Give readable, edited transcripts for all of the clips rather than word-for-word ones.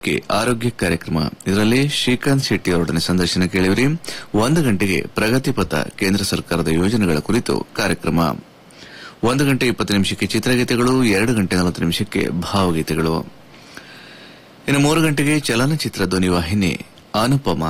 ಆರೋಗ್ಯ ಕಾರ್ಯಕ್ರಮ ಇದರಲ್ಲಿ ಶ್ರೀಕಾಂತ್ ಶೆಟ್ಟಿ ಅವರೊಡನೆ ಸಂದರ್ಶನ ಕೇಳಿವಿರಿ. 1 ಗಂಟೆಗೆ ಪ್ರಗತಿಪಥ ಕೇಂದ್ರ ಸರ್ಕಾರದ ಯೋಜನೆಗಳ ಕುರಿತು ಕಾರ್ಯಕ್ರಮ. 1 ಗಂಟೆ 20 ನಿಮಿಷಕ್ಕೆ ಚಿತ್ರಗೀತೆಗಳು, 2 ಗಂಟೆ 40 ನಿಮಿಷಕ್ಕೆ ಭಾವಗೀತೆಗಳು. ಇನ್ನು 3 ಗಂಟೆಗೆ ಚಲನಚಿತ್ರ ಧ್ವನಿವಾಹಿನಿ ಅನುಪಮ.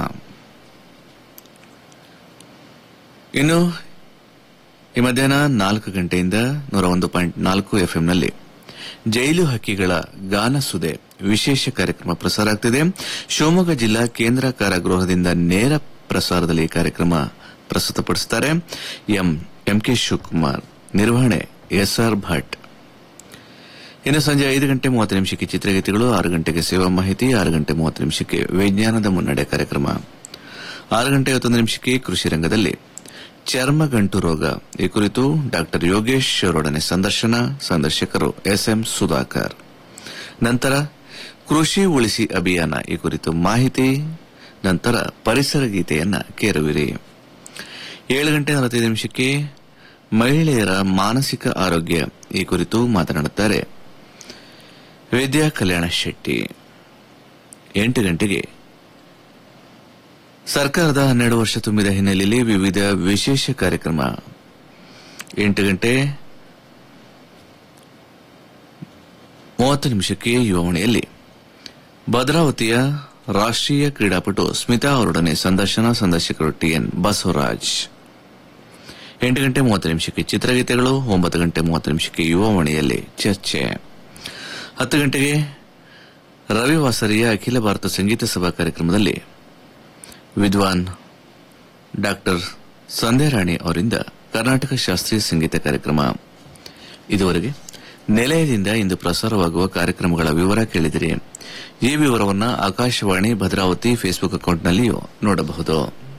ಇನ್ನು ಈ ಮಧ್ಯಾಹ್ನ 4 ಗಂಟೆಯಿಂದ 101.4 ಎಫ್ಎಂನಲ್ಲಿ ಜೈಲು ಹಕ್ಕಿಗಳ ಗಾನಸುದೆ ವಿಶೇಷ ಕಾರ್ಯಕ್ರಮ ಪ್ರಸಾರ ಆಗ್ತಿದೆ. ಶಿವಮೊಗ್ಗ ಜಿಲ್ಲಾ ಕೇಂದ್ರ ಕಾರಾಗೃಹದಿಂದ ನೇರ ಪ್ರಸಾರದಲ್ಲಿ ಈ ಕಾರ್ಯಕ್ರಮ ಪ್ರಸ್ತುತಪಡಿಸುತ್ತಾರೆ ಎಂಕೆ ಶಿವಕುಮಾರ್, ನಿರ್ವಹಣೆ ಎಸ್ಆರ್ ಭಟ್. ಇನ್ನು ಸಂಜೆ 5 ಗಂಟೆ 30 ನಿಮಿಷಕ್ಕೆ ಚಿತ್ರಗೀತೆಗಳು, 6 ಗಂಟೆಗೆ ಸೇವಾ ಮಾಹಿತಿ, 6 ಗಂಟೆ 30 ನಿಮಿಷಕ್ಕೆ ವಿಜ್ಞಾನದ ಮುನ್ನಡೆ ಕಾರ್ಯಕ್ರಮ, 6 ಗಂಟೆ 51 ನಿಮಿಷಕ್ಕೆ ಕೃಷಿ ರಂಗದಲ್ಲಿ ಚರ್ಮಗಂಟು ರೋಗ ಈ ಕುರಿತು ಡಾಕ್ಟರ್ ಯೋಗೇಶ್ ಅವರೊಡನೆ ಸಂದರ್ಶನ, ಸಂದರ್ಶಕರು ಎಸ್ಎಂ ಸುಧಾಕರ್. ನಂತರ ಕೃಷಿ ಉಳಿಸಿ ಅಭಿಯಾನ ಈ ಕುರಿತು ಮಾಹಿತಿ, ನಂತರ ಪರಿಸರ ಗೀತೆಯನ್ನ ಕೇರುವಿರಿ. 7 ಗಂಟೆ 45 ನಿಮಿಷಕ್ಕೆ ಮಹಿಳೆಯರ ಮಾನಸಿಕ ಆರೋಗ್ಯ ಈ ಕುರಿತು ಮಾತನಾಡುತ್ತಾರೆ ವಿದ್ಯಾ ಕಲ್ಯಾಣ ಶೆಟ್ಟಿ. 8 ಗಂಟೆಗೆ ಸರ್ಕಾರದ 12 ವರ್ಷ ತುಂಬಿದ ಹಿನ್ನೆಲೆಯಲ್ಲಿ ವಿವಿಧ ವಿಶೇಷ ಕಾರ್ಯಕ್ರಮ. 8 ಗಂಟೆ 30 ನಿಮಿಷಕ್ಕೆ ಯುವವಾಣಿಯಲ್ಲಿ ಭದ್ರಾವತಿಯ ರಾಷ್ಟ್ರೀಯ ಕ್ರೀಡಾಪಟು ಸ್ಮಿತಾ ಅವರೊಡನೆ ಸಂದರ್ಶನ, ಸಂದರ್ಶಕರು ಟಿಎನ್ ಬಸವರಾಜ್. 8 ಗಂಟೆ 30 ನಿಮಿಷಕ್ಕೆ ಚಿತ್ರಗೀತೆಗಳು, 9 ಗಂಟೆ 30 ನಿಮಿಷಕ್ಕೆ ಯುವವಾಣಿಯಲ್ಲಿ ಚರ್ಚೆ. 10 ಗಂಟೆಗೆ ರವಿವಾಸರಿಯ ಅಖಿಲ ಭಾರತ ಸಂಗೀತ ಸಭಾ ಕಾರ್ಯಕ್ರಮದಲ್ಲಿ ವಿದ್ವಾನ್ ಡಾಕ್ಟರ್ ಸಂಧ್ಯಾರಾಣಿ ಅವರಿಂದ ಕರ್ನಾಟಕ ಶಾಸ್ತ್ರೀಯ ಸಂಗೀತ ಕಾರ್ಯಕ್ರಮ. ಇದುವರೆಗೆ ನಿಲಯದಿಂದ ಇಂದು ಪ್ರಸಾರವಾಗುವ ಕಾರ್ಯಕ್ರಮಗಳ ವಿವರ ಕೇಳಿದಿರಿ. ಈ ವಿವರವನ್ನು ಆಕಾಶವಾಣಿ ಭದ್ರಾವತಿ ಫೇಸ್ಬುಕ್ ಅಕೌಂಟ್ನಲ್ಲಿಯೂ ನೋಡಬಹುದು.